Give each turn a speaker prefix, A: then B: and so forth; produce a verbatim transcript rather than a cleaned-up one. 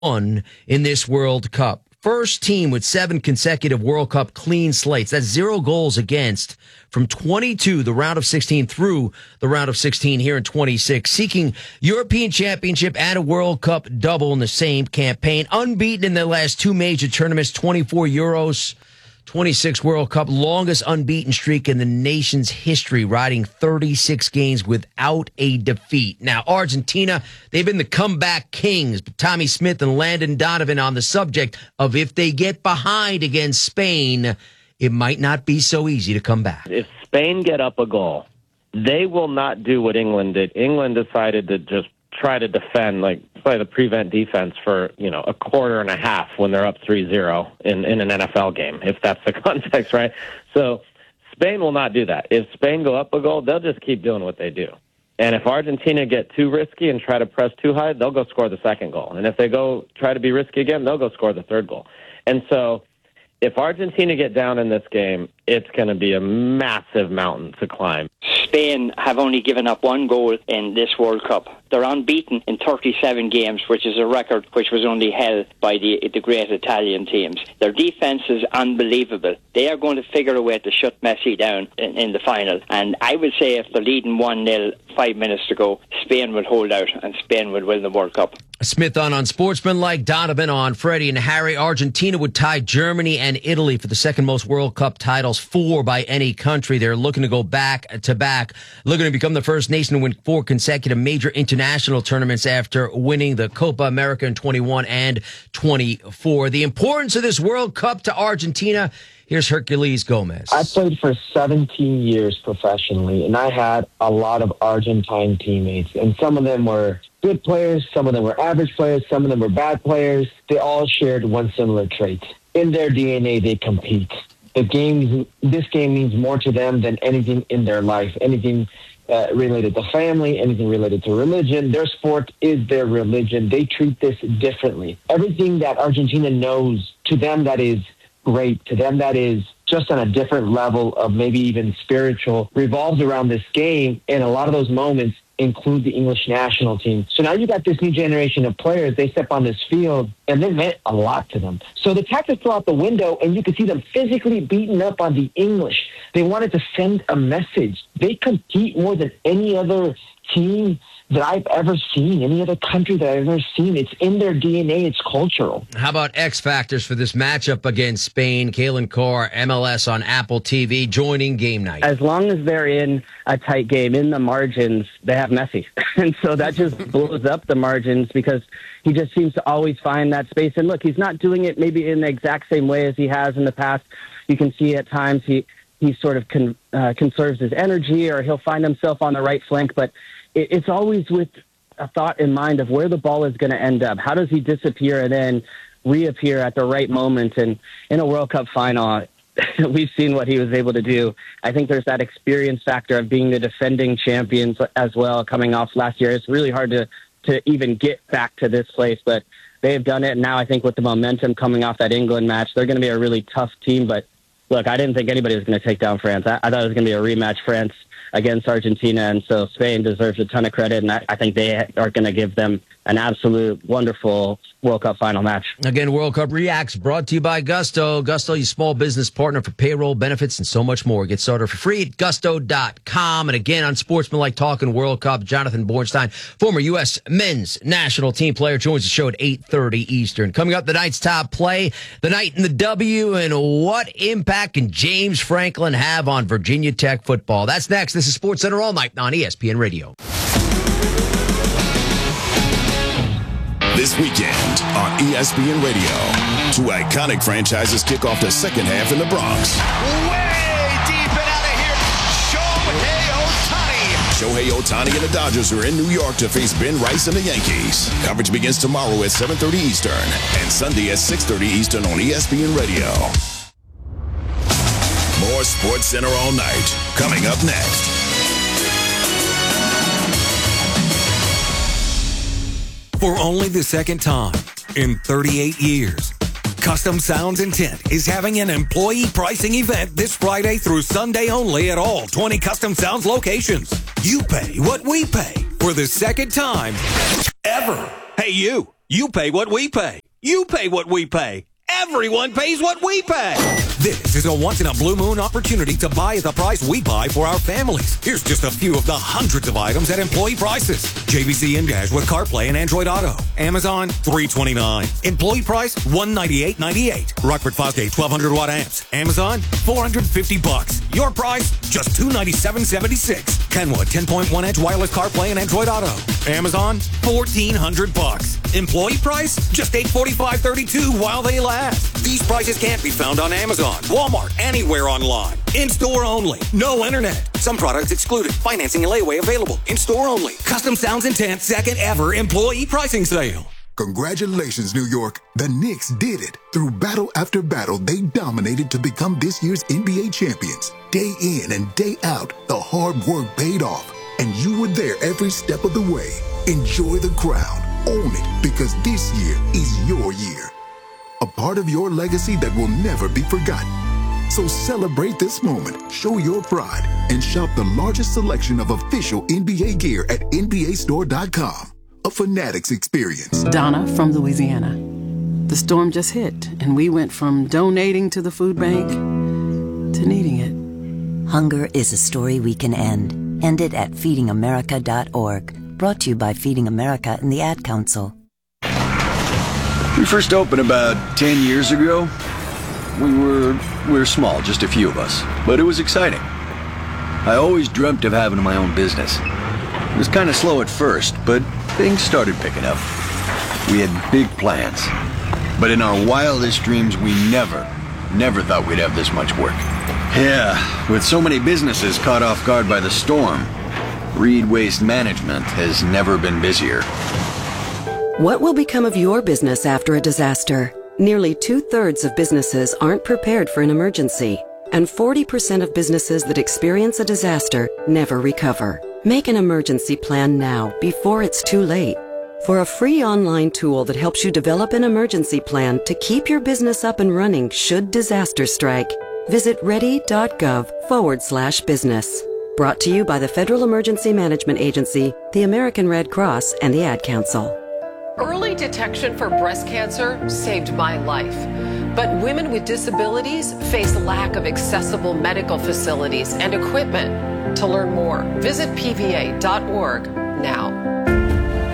A: One in this World Cup. First team with seven consecutive World Cup clean slates. That's zero goals against from twenty-two, the round of sixteen through the round of sixteen here in twenty-six. Seeking European Championship and a World Cup double in the same campaign. Unbeaten in their last two major tournaments, twenty-four Euros, twenty-six World Cup, longest unbeaten streak in the nation's history, riding thirty-six games without a defeat. Now, Argentina, they've been the comeback kings. Tommy Smith and Landon Donovan on the subject of if they get behind against Spain, it might not be so easy to come back.
B: If Spain get up a goal, they will not do what England did. England decided to just try to defend, like play the prevent defense for, you know, a quarter and a half when they're up three zero in, in an N F L game, if that's the context, right? So Spain will not do that. If Spain go up a goal, they'll just keep doing what they do. And if Argentina get too risky and try to press too high, they'll go score the second goal. And if they go try to be risky again, they'll go score the third goal. And so if Argentina get down in this game, it's going to be a massive mountain to climb.
C: Spain have only given up one goal in this World Cup. They're unbeaten in thirty-seven games, which is a record which was only held by the, the great Italian teams. Their defence is unbelievable. They are going to figure a way to shut Messi down in, in the final. And I would say if they're leading one nil five minutes to go, Spain will hold out and Spain will win the World Cup.
A: Smith on Unsportsmanlike, Donovan on Freddie and Harry. Argentina would tie Germany and Italy for the second most World Cup titles, four by any country. They're looking to go back to back, looking to become the first nation to win four consecutive major international tournaments after winning the Copa America in twenty-one and twenty-four. The importance of this World Cup to Argentina. Here's Herculez Gomez.
D: I played for seventeen years professionally, and I had a lot of Argentine teammates, and some of them were good players, some of them were average players, some of them were bad players. They all shared one similar trait. In their D N A, they compete. The game, this game means more to them than anything in their life, anything uh, related to family, anything related to religion. Their sport is their religion. They treat this differently. Everything that Argentina knows, to them that is great, to them that is just on a different level of maybe even spiritual, revolves around this game, and a lot of those moments include the English national team. So now you got this new generation of players. They step on this field, and they meant a lot to them. So the tactics go out the window, and you can see them physically beating up on the English. They wanted to send a message. They compete more than any other team that I've ever seen, any other country that I've ever seen. It's in their D N A. It's cultural.
A: How about X factors for this matchup against Spain? Kalen Carr, M L S on Apple T V, joining game night.
E: As long as they're in a tight game, in the margins, they have Messi. And so that just blows up the margins because he just seems to always find that space. And look, he's not doing it maybe in the exact same way as he has in the past. You can see at times he, he sort of con, uh, conserves his energy, or he'll find himself on the right flank. But it, it's always with a thought in mind of where the ball is going to end up. How does he disappear and then reappear at the right moment? And in a World Cup final, we've seen what he was able to do. I think there's that experience factor of being the defending champions as well, coming off last year. It's really hard to, to even get back to this place, but they've done it. And now I think with the momentum coming off that England match, they're going to be a really tough team. But look, I didn't think anybody was going to take down France. I, I thought it was going to be a rematch, France against Argentina, and so Spain deserves a ton of credit, and I, I think they are going to give them an absolute wonderful World Cup final match.
A: Again, World Cup Reacts brought to you by Gusto. Gusto, your small business partner for payroll, benefits, and so much more. Get started for free at gusto dot com. And again, on Sportsmanlike Talking World Cup, Jonathan Bornstein, former U S men's national team player, joins the show at eight thirty Eastern. Coming up, the night's top play, the night in the W, and what impact can James Franklin have on Virginia Tech football? That's next. This is SportsCenter All Night on E S P N Radio.
F: This weekend on E S P N Radio, two iconic franchises kick off the second half in the Bronx.
G: Way deep and out of here, Shohei Ohtani.
F: Shohei Ohtani and the Dodgers are in New York to face Ben Rice and the Yankees. Coverage begins tomorrow at seven thirty Eastern and Sunday at six thirty Eastern on E S P N Radio. More SportsCenter All Night coming up next.
H: For only the second time in thirty-eight years, Custom Sounds and Tint is having an employee pricing event this Friday through Sunday only at all twenty Custom Sounds locations. You pay what we pay for the second time ever. Hey, you. You pay what we pay. You pay what we pay. Everyone pays what we pay. This is a once-in-a-blue moon opportunity to buy at the price we buy for our families. Here's just a few of the hundreds of items at employee prices. J V C in-dash with CarPlay and Android Auto. Amazon, three twenty-nine. Employee price, one ninety-eight ninety-eight. Rockford Fosgate, twelve hundred watt amps. Amazon, four hundred fifty bucks. Your price, just two ninety-seven seventy-six. Kenwood, ten point one inch wireless CarPlay and Android Auto. Amazon, fourteen hundred bucks. Employee price, just eight forty-five thirty-two while they last. These prices can't be found on Amazon, Walmart, anywhere online. In-store only. No internet. Some products excluded. Financing and layaway available. In-store only. Custom Sounds Intent second ever employee pricing sale.
I: Congratulations, New York. The Knicks did it. Through battle after battle, they dominated to become this year's N B A champions. Day in and day out, the hard work paid off. And you were there every step of the way. Enjoy the crown. Own it, because this year is your year. A part of your legacy that will never be forgotten. So celebrate this moment, show your pride, and shop the largest selection of official N B A gear at N B A store dot com. A Fanatics experience.
J: Donna from Louisiana. The storm just hit, and we went from donating to the food bank to needing it.
K: Hunger is a story we can end. End it at feeding america dot org. Brought to you by Feeding America and the Ad Council.
L: We first opened about ten years ago. We were we were small, just a few of us, but it was exciting. I always dreamt of having my own business. It was kind of slow at first, but things started picking up. We had big plans, but in our wildest dreams, we never, never thought we'd have this much work. Yeah, with so many businesses caught off guard by the storm, Reed Waste Management has never been busier.
M: What will become of your business after a disaster? Nearly two-thirds of businesses aren't prepared for an emergency, and forty percent of businesses that experience a disaster never recover. Make an emergency plan now, before it's too late. For a free online tool that helps you develop an emergency plan to keep your business up and running should disaster strike, visit ready.gov forward slash business. Brought to you by the Federal Emergency Management Agency, the American Red Cross, and the Ad Council.
N: Early detection for breast cancer saved my life. But women with disabilities face lack of accessible medical facilities and equipment. To learn more, visit P V A dot org now.